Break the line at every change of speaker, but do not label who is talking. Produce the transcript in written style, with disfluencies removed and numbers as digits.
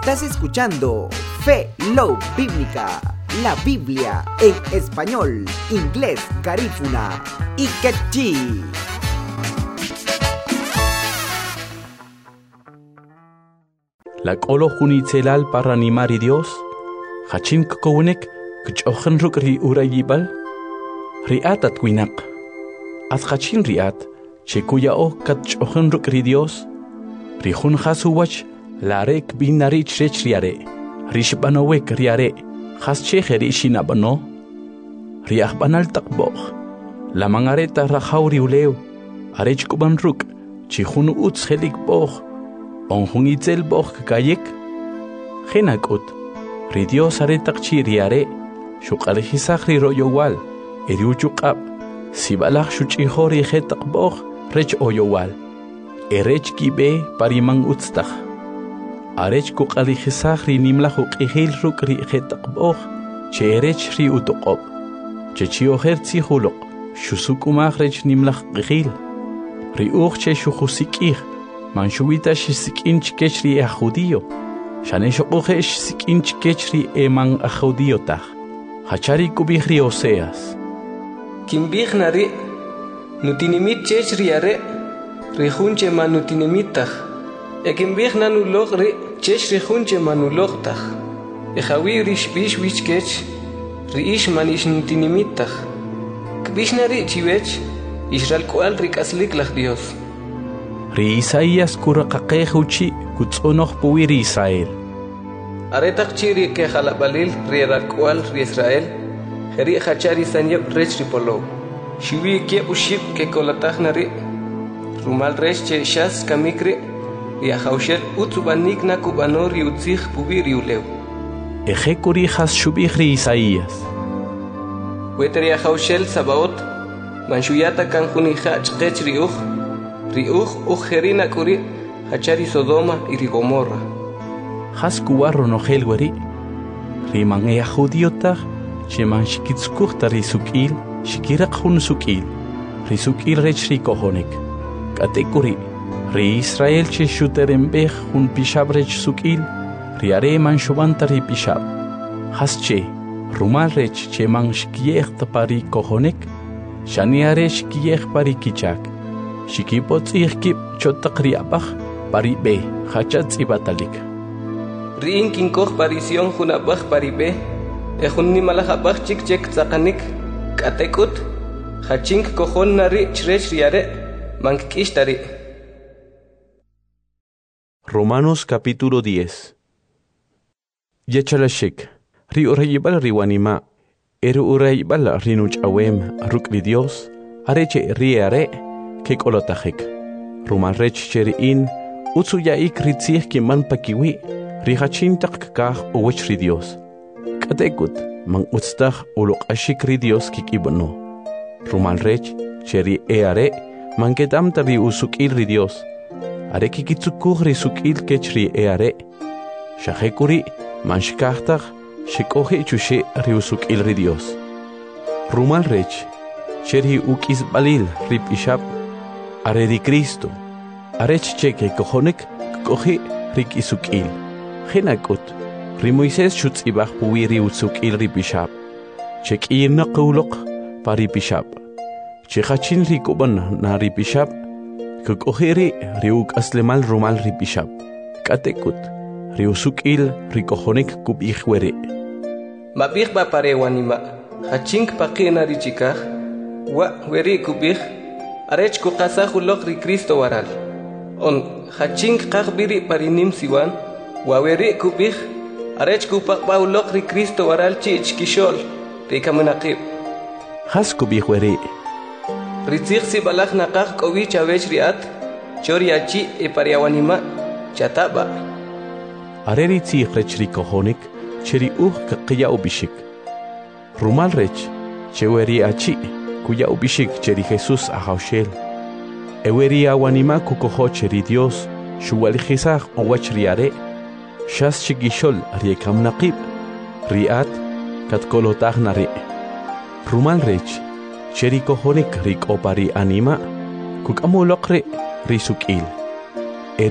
Estás escuchando Fe Love Bíblica, la Biblia en español, inglés, garífuna y quechí.
La colo junitzelal para animar y Dios, hachin kokownek, kchochen rukri urayibal, riatat winak, as hachin riat, chekuyao kchochen rukri Dios, rihun hasuwach, larek binarich rechriare, rishbanowek riare, haschecheri shinabano, riahbanal takboch, la mangareta rajauri uleu, arech kuban ruk, chihun utz helik boch, onjungitzel boch kayek, genakut, ridios aretak chiriare, shukalejisakri royowal, eriuchukab, sibalach shuchihori hetak boch, rech oyowal, erech kibe parimang utztach, arech kukalejisakri nimlahuk ihil rukri hetak boch, che erech ri utokob, che chiohertzi hulok, shusukumach rech nimlach ihil, riuch che shuhusikih, Manchuita shisikinch kechri a judío. Shaneshokoje shisikinch kechri eman a judío tach. Hachari kubihri Oseas.
Kimbihnari nutinimit chechri are rihunche manutinimitach. Ekimbihna nulogri chechri hunche manulogtach. Ejawi rishbish wichkech riish manish nutinimitach. Kbishnari chivech Israel kual rikaslíklach Dios.
Ri Isaías kurakaqejuchi kutsonoch puwiri Israel.
Aretak chiri ke jalabalil ri rakwal ri Israel. Heri hachari sanyep rech ripolo. Shiwi ke uship ke kolatachnari. Rumal rech che shas kamikri. Ri haushel utsubanik na kubanor ri utzich puwiri uleu.
Ejekuri has shubich ri Isaías.
Weteri haushel sabaot. Manshuyata kan junija chkech riuch. Riuch ujerina kuri hachari Sodoma y Gomorra.
Has kuwarro no helweri. Riman ea judiotach, sheman shikitskuchta risukil, shikirak hun sukil. Risukil rech rikohonek. Katekuri. Ri Israel che shuterembech hun pishab rech sukil. Riare man shubanta ri pishab. Has che, rumal rech che man shikiech pari kohonek. Shaniare shikiech pari kichak. Shikipot ihkip chotakri abach paribe hachatz ibatalik.
Rin kinkoch parision hunabach paribe. Ehun nimalajabach chik tzakanik. Katekut. Hachink kohon nari chrech riare. Mankishtari.
Romanos capítulo 10. Yachalashik. Ri urayibal riwanima. Eru urayibal rinuch awem rukri Dios. Areche riare. Kek olotajek. Rumal rech cheriin, utsuyaik ritzih kiman pakiwi, rihachintak kah uwech ri Dios. Katekut, man utstaj ulok ashik ri Dios kik ibono. Rumal rech, cheri eare, man ketamta ri usukil ri Dios. Are kikitsukuh ri sukil kech ri eare. Shahekuri, man shikahtaj, shikohe chushe ri usukil ri Dios. Rumal rech, cheri ukis balil ri pishab, are di Cristo, arech cheke kohonek, kohe rik isukil. Genakut, ri Moises shutz ibach puwiri utsukil ri bishab. Chek irna kulok pari bishab. Chekachin ri kuban na ri bishab. Kokoheri ri uk aslemal rumal ri bishab. Katekut, ri usukil ri kohonek kub ichwere.
Mabich ba parewanima, hachink pakina ri chikach, wa weri kubich. Arech kukasa hulok ri Cristo waral. On hachink kakbiri parinim siwan. Waweri kubich. Arech kupakba ulok ri Cristo waral chich kishol. Ri kamunakib.
Has kubich weri.
Ritzich si balak nakak kowi chavech riat. Chori achi e pariawanima. Chataba.
Areri tzich rech ri kohonik. Cheri kakiya ubishik. Rumal rech. Cheweri achi. Kuya ubishik cheri Jesus ahaushel. Eweri awanima kukoho cheri Dios, shuwalijizah owach riare, shas chigishol riekam naqib, riat, katkolotah nare. Rumal rech, cheri kohonik rik opari anima, kukamulokre risukil.